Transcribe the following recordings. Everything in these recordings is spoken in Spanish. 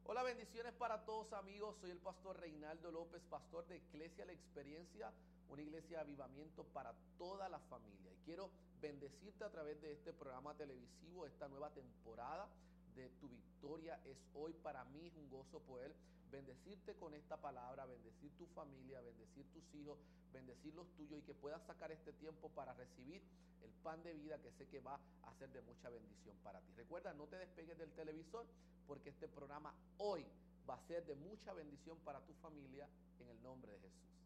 Hola, bendiciones para todos, amigos. Soy el pastor Reinaldo López, pastor de Iglesia La Experiencia, una iglesia de avivamiento para toda la familia. Y quiero bendecirte a través de este programa televisivo, esta nueva temporada de Tu Victoria es Hoy. Para mí es un gozo poder bendecirte con esta palabra, bendecir tu familia, bendecir tus hijos, bendecir los tuyos, y que puedas sacar este tiempo para recibir el pan de vida que sé que va a ser de mucha bendición para ti. Recuerda, no te despegues del televisor, porque este programa hoy va a ser de mucha bendición para tu familia, en el nombre de Jesús.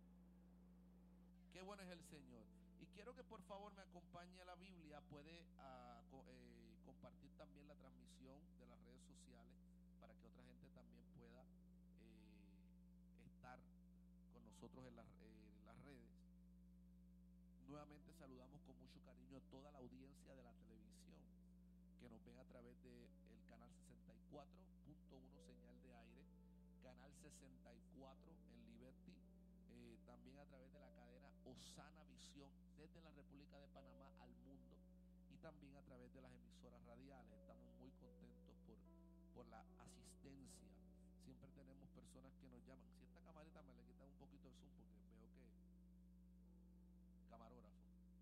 Qué bueno es el Señor. Y quiero que por favor me acompañe a la Biblia. Puede compartir también la transmisión de las redes sociales para que otra gente también pueda estar con nosotros en las redes. Nuevamente saludamos con mucho cariño a toda la audiencia de la televisión que nos ven a través del canal 64.1 señal de aire, canal 64 en Liberty. También a través de la cadena Osana Visión desde la República de Panamá al mundo, y también a través de las emisoras radiales. Estamos muy contentos por la asistencia. Siempre tenemos personas que nos llaman. Si esta camarita me le quita un poquito el zoom, porque veo que camarógrafo,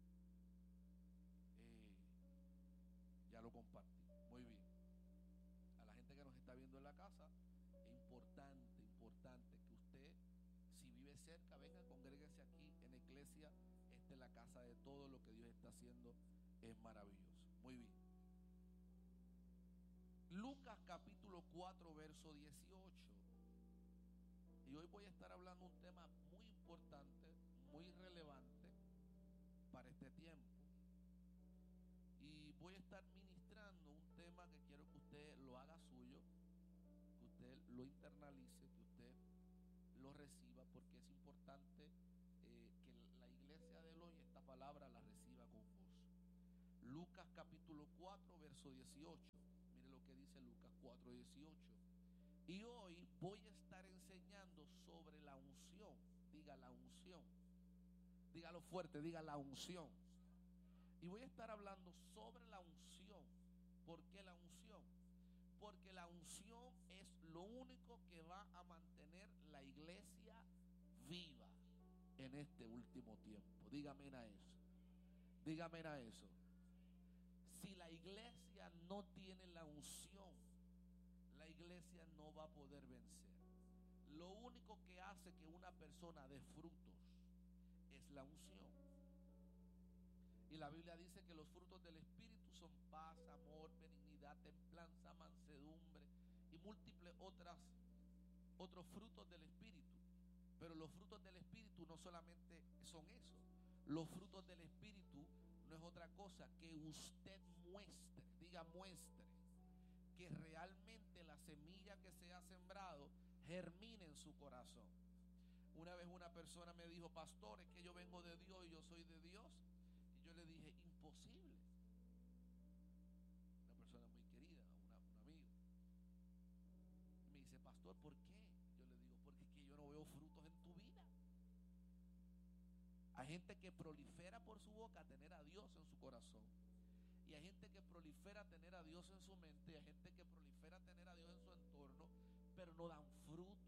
ya lo compartí. Muy bien. A la gente que nos está viendo en la casa, es importante que usted, si vive cerca, venga, congréguese aquí en la iglesia. Esta es la casa de todo. Lo que Dios está haciendo es maravilloso. Muy bien. Lucas capítulo 4 verso 18. Y hoy voy a estar hablando un tema muy importante, muy relevante para este tiempo. Y voy a estar ministrando un tema que quiero que usted lo haga suyo, que usted lo internalice, que usted lo reciba, porque es importante que la iglesia de hoy esta palabra la reciba con gozo. Lucas capítulo 4 verso 18. Mire lo que dice Lucas 4, 18. Y hoy voy a estar enseñando sobre la unción. Diga la unción. Dígalo fuerte, diga la unción. Y voy a estar hablando sobre la unción. ¿Por qué la unción? Porque la unción es lo único que va a mantener la iglesia viva en este último tiempo. Dígame a eso. Dígame a eso. Si la iglesia no tiene la unción, la iglesia no va a poder vencer. Lo único que hace que una persona dé frutos es la unción. Y la Biblia dice que los frutos del Espíritu son paz, amor, benignidad, templanza, mansedumbre y múltiples otros frutos del Espíritu. Pero los frutos del Espíritu no solamente son eso. Los frutos del Espíritu no es otra cosa que usted muestre, diga muestre, que realmente la semilla que se ha sembrado germine en su corazón. Una vez una persona me dijo: pastor, es que yo vengo de Dios y yo soy de Dios. Y yo le dije: imposible. Una persona muy querida, un amigo. Y me dice: pastor, ¿por qué? Yo le digo: porque es que yo no veo frutos en tu vida. Hay gente que prolifera por su boca a tener a Dios en su corazón, y hay gente que prolifera a tener a Dios en su mente, y hay gente que prolifera a tener a Dios en su entorno, pero no dan fruto.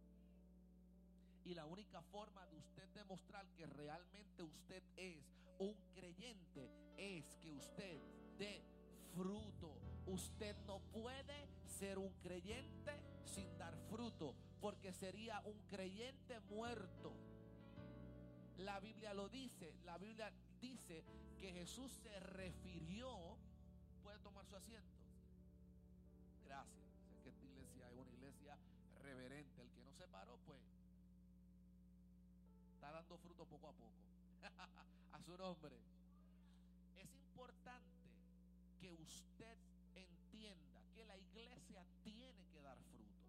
Y la única forma de usted demostrar que realmente usted es un creyente es que usted dé fruto. Usted no puede ser un creyente sin dar fruto, porque sería un creyente muerto. La Biblia lo dice. La Biblia dice que Jesús se refirió. ¿Puede tomar su asiento? Gracias. Sé que esta iglesia es una iglesia reverente. El que no se paró, pues está dando fruto poco a poco. A su nombre. Es importante que usted entienda que la iglesia tiene que dar fruto.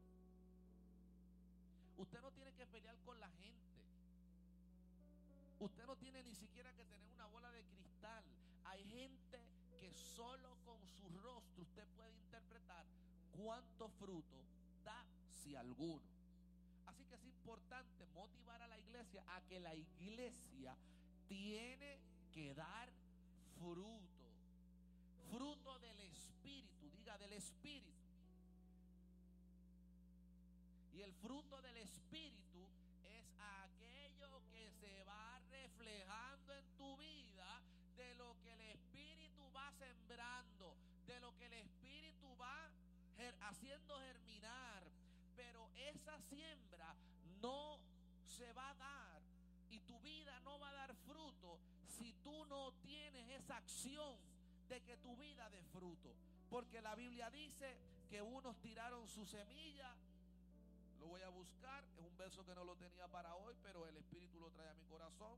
Usted no tiene que pelear con la gente. Usted no tiene ni siquiera que tener una bola de cristal. Hay gente que solo con su rostro usted puede interpretar cuánto fruto da, si alguno. Así que es importante motivar a la iglesia a que la iglesia tiene que dar fruto. Fruto del Espíritu, diga del Espíritu. Y el fruto del Espíritu es aquello que se va reflejando en tu vida de lo que el Espíritu va sembrando, de lo que el Espíritu va haciendo germinar. Pero esa siembra no se va a dar y tu vida no va a dar fruto si tú no tienes esa acción de que tu vida dé fruto. Porque la Biblia dice que unos tiraron su semilla. Lo voy a buscar, es un verso que no lo tenía para hoy, pero el Espíritu lo trae a mi corazón.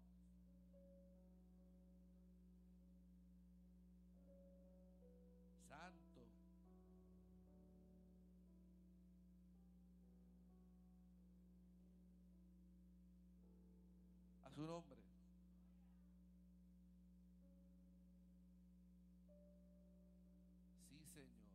Santo. A su nombre. Sí, Señor.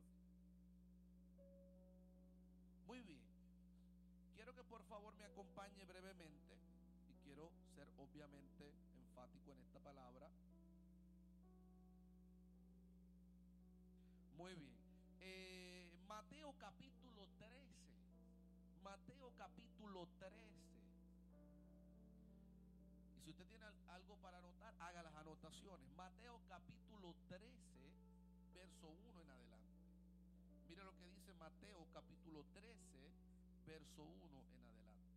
Muy bien. Quiero que por favor me acompañe brevemente y quiero ser obviamente enfático en esta palabra. Muy bien. Mateo capítulo 13. Mateo capítulo 13. Y si usted tiene algo para anotar, haga las anotaciones. Mateo capítulo 13, verso 1 en adelante. Mire lo que dice Mateo capítulo 13, verso 1 en adelante.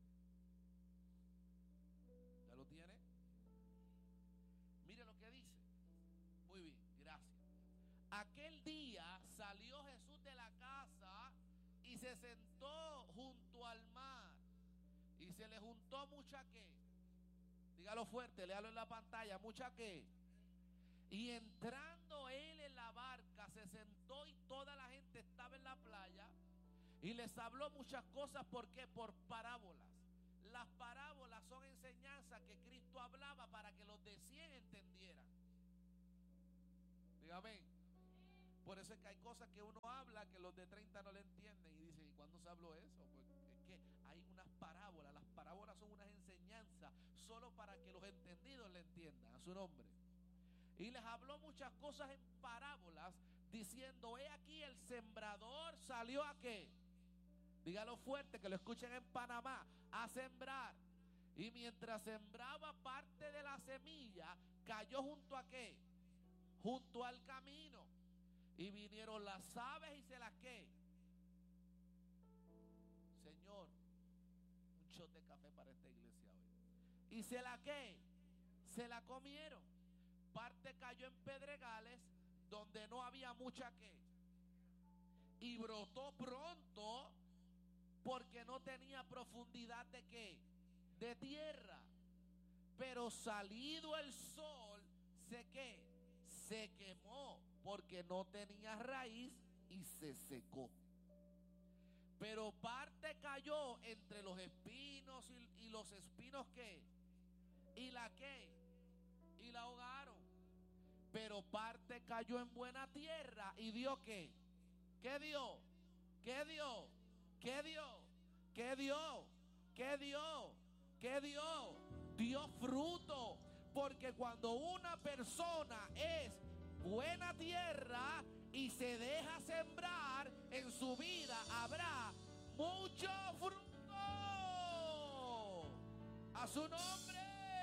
¿Ya lo tiene? Mire lo que dice. Muy bien, gracias. Aquel día salió Jesús de la casa y se sentó junto al mar. Y se le juntó mucha ¿qué? Dígalo fuerte, léalo en la pantalla. ¿Mucha qué? Y entrando él en la barca, se sentó y toda la gente estaba en la playa. Y les habló muchas cosas. ¿Por qué? Por parábolas. Las parábolas son enseñanzas que Cristo hablaba para que los de 100 entendieran. Dígame. Por eso es que hay cosas que uno habla que los de 30 no le entienden. Y dicen, ¿y cuándo se habló eso? Pues es que hay unas parábolas. Las parábolas son unas enseñanzas solo para que los entendidos le entiendan. A su nombre. Y les habló muchas cosas en parábolas, diciendo, he aquí el sembrador salió a ¿qué? Dígalo fuerte, que lo escuchen en Panamá, a sembrar. Y mientras sembraba, parte de la semilla cayó junto a ¿qué? Junto al camino. Y vinieron las aves y se las ¿qué? Señor, un shot de café para esta iglesia hoy. Y se la ¿qué? Se la comieron. Parte cayó en pedregales donde no había mucha ¿qué? Y brotó pronto porque no tenía profundidad de ¿qué? De tierra. Pero salido el sol, ¿se qué? Se quemó porque no tenía raíz y se secó. Pero parte cayó entre los espinos y los espinos ¿qué? Y la ¿qué? Y la ahogaron. Pero parte cayó en buena tierra y dio ¿qué? ¿Qué dio? ¿Qué dio? ¿Qué dio? ¿Qué dio? ¿Qué dio? ¿Qué dio? Dio fruto. Porque cuando una persona es buena tierra y se deja sembrar, en su vida habrá mucho fruto. A su nombre.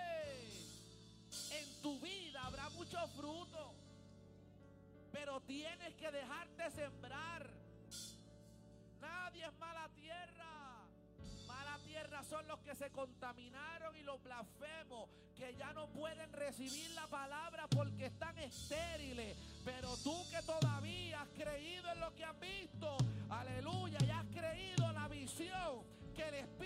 En tu vida habrá mucho fruto, pero tienes que dejarte sembrar. Nadie es mala tierra. Mala tierra son los que se contaminaron y los blasfemos, que ya no pueden recibir la palabra porque están estériles. Pero tú que todavía has creído en lo que has visto, aleluya, y has creído en la visión que el Espíritu